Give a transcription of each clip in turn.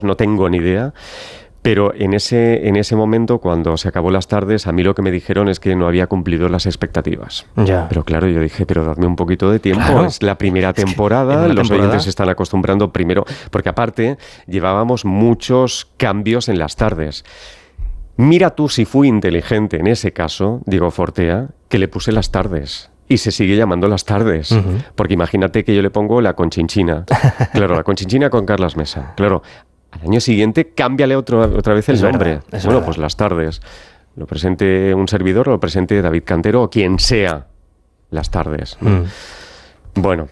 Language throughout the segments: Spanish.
no tengo ni idea. Pero en ese momento, cuando se acabó las tardes, a mí lo que me dijeron es que no había cumplido las expectativas. Ya. Pero claro, yo dije, pero dadme un poquito de tiempo. Claro. Es la primera temporada, los oyentes se están acostumbrando primero. Porque aparte, llevábamos muchos cambios en las tardes. Mira tú si fui inteligente en ese caso, Diego Fortea, que le puse las tardes. Y se sigue llamando las tardes. Uh-huh. Porque imagínate que yo le pongo la Conchinchina. Claro, la Conchinchina con Carlas Mesa. Claro. Al año siguiente, cámbiale otra vez el nombre. Bueno, pues las tardes. Lo presente un servidor, lo presente David Cantero o quien sea. Las tardes. Bueno.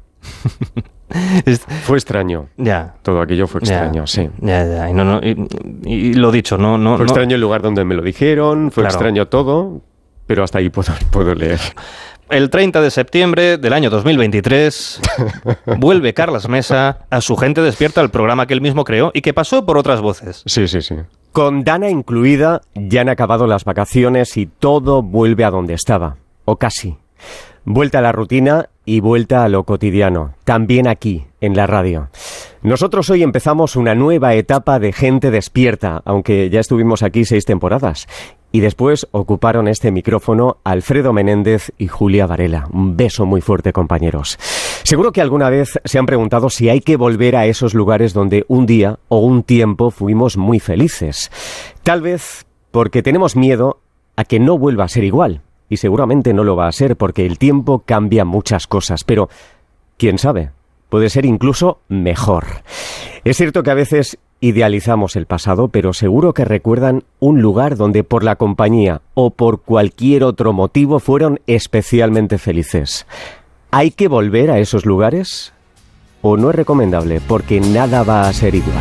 Fue extraño. Ya. Todo aquello fue extraño, sí. Ya. Y lo dicho, no. Fue extraño el lugar donde me lo dijeron, fue extraño todo, pero hasta ahí puedo leer. El 30 de septiembre del año 2023 vuelve Carlas Mesa a Su Gente Despierta, el programa que él mismo creó y que pasó por otras voces. Sí. Con Dana incluida, ya han acabado las vacaciones y todo vuelve a donde estaba, o casi. Vuelta a la rutina y vuelta a lo cotidiano, también aquí, en la radio. Nosotros hoy empezamos una nueva etapa de Gente Despierta, aunque ya estuvimos aquí 6 temporadas. Y después ocuparon este micrófono Alfredo Menéndez y Julia Varela. Un beso muy fuerte, compañeros. Seguro que alguna vez se han preguntado si hay que volver a esos lugares donde un día o un tiempo fuimos muy felices. Tal vez porque tenemos miedo a que no vuelva a ser igual. Y seguramente no lo va a ser porque el tiempo cambia muchas cosas. Pero, ¿quién sabe? Puede ser incluso mejor. Es cierto que a veces idealizamos el pasado, pero seguro que recuerdan un lugar donde por la compañía o por cualquier otro motivo fueron especialmente felices. ¿Hay que volver a esos lugares? ¿O no es recomendable? Porque nada va a ser igual.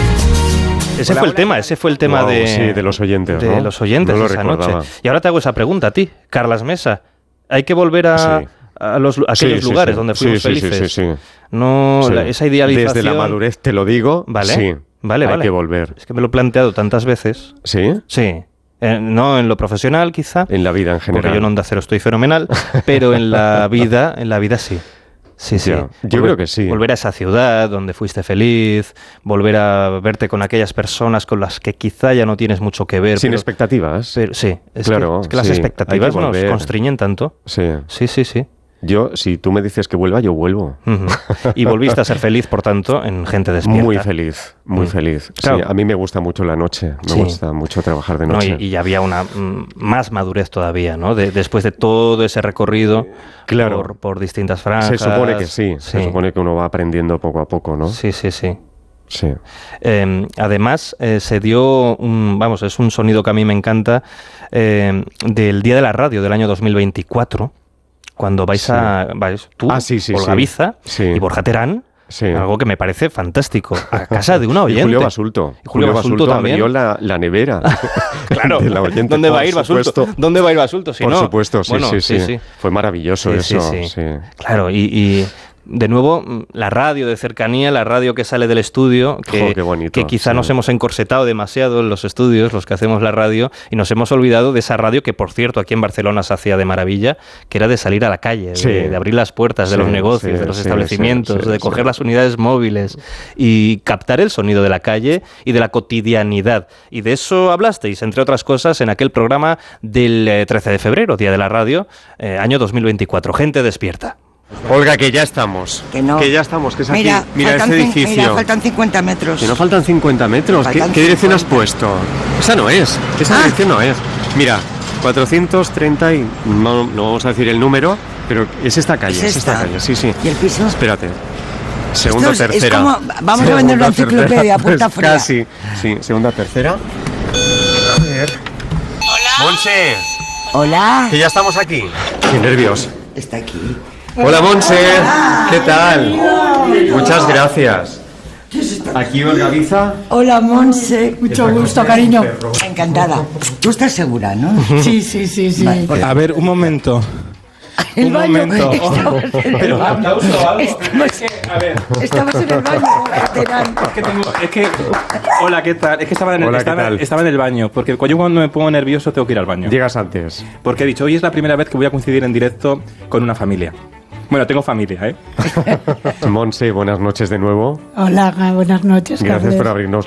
Ese fue el tema wow, de los oyentes, de ¿no? los oyentes no lo esa recordaba. noche. Y ahora te hago esa pregunta a ti, Carlas Mesa. ¿Hay que volver a aquellos lugares donde fuimos felices? Sí. No, sí. Esa idealización... Desde la madurez te lo digo, ¿vale? Sí. Vale. Hay que volver. Es que me lo he planteado tantas veces. ¿Sí? Sí. No en lo profesional, quizá. En la vida en general. Porque yo en Onda Cero estoy fenomenal, pero en la vida sí. Sí. Yo creo que sí. Volver a esa ciudad donde fuiste feliz, volver a verte con aquellas personas con las que quizá ya no tienes mucho que ver. Sin expectativas. Pero, sí, claro, es que las expectativas nos constriñen tanto. Sí. Sí. Yo, si tú me dices que vuelva, yo vuelvo. Uh-huh. Y volviste a ser feliz, por tanto, en Gente Despierta. Muy feliz. Claro. Sí, a mí me gusta mucho la noche, me gusta mucho trabajar de noche. Y había una más madurez todavía, ¿no? Después de todo ese recorrido por distintas franjas. Se supone que sí, se supone que uno va aprendiendo poco a poco, ¿no? Sí. Sí. Además, se dio es un sonido que a mí me encanta, del Día de la Radio del año 2024. Cuando vais tú, Olga Biza y Borja Terán, algo que me parece fantástico, a casa de una oyente. Y Julio Basulto. Julio Basulto también. Abrió la nevera. Claro, de la oyente, ¿dónde va a ir Basulto? ¿Dónde va a ir Basulto? Por supuesto, sí. Fue maravilloso eso. Sí. Claro, y de nuevo, la radio de cercanía, la radio que sale del estudio, qué bonito, que quizá nos hemos encorsetado demasiado en los estudios, los que hacemos la radio, y nos hemos olvidado de esa radio que, por cierto, aquí en Barcelona se hacía de maravilla, que era de salir a la calle, de abrir las puertas de los negocios, de los establecimientos, de coger las unidades móviles y captar el sonido de la calle y de la cotidianidad. Y de eso hablasteis, entre otras cosas, en aquel programa del 13 de febrero, Día de la Radio, año 2024. Gente Despierta. Olga, que ya estamos. Que ya estamos, que es aquí. Mira este edificio. Mira, faltan 50 metros. Que no faltan 50 metros. ¿Qué dirección has puesto? Esa no es. Esa dirección no es. Mira, 430 y... No vamos a decir el número, pero es esta calle. Es esta calle, sí. ¿Y el piso? Espérate. Segunda, tercera. Es como, vamos a vender una enciclopedia, puerta fría. Casi. Sí, segunda, tercera. A ver. Hola. Monse. Hola. Que ya estamos aquí. Qué nervios. Está aquí. Hola, Monse. ¿Qué tal? Muchas gracias. Aquí Olga Biza. Hola, Monse. Mucho gusto, cariño. Encantada. ¿Tú estás segura, no? Sí. Vale. A ver, un momento. El baño. Estamos en el baño. Estamos en el baño. Hola, ¿qué tal? Es que estaba en el baño, porque yo cuando me pongo nervioso tengo que ir al baño. Llegas antes. Porque he dicho, hoy es la primera vez que voy a coincidir en directo con una familia. Bueno, tengo familia, ¿eh? Montse, buenas noches de nuevo. Hola, buenas noches. Gracias por abrirnos